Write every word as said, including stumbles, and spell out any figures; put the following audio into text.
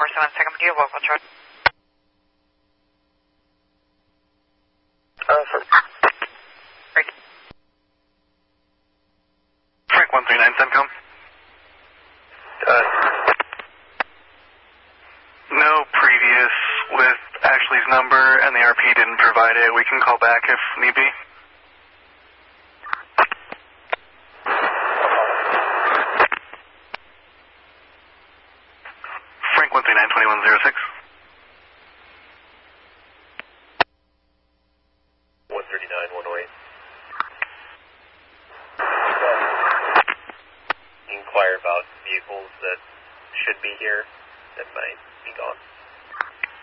four seven second with you, local charge. Uh, for Frank. Frank one three nine, CENTCOM. Uh, no previous with Ashley's number, and the R P didn't provide it. We can call back if need be. Frank one three nine, twenty-one oh six. one thirty-nine, one oh eight. Inquire about vehicles that should be here that might be gone.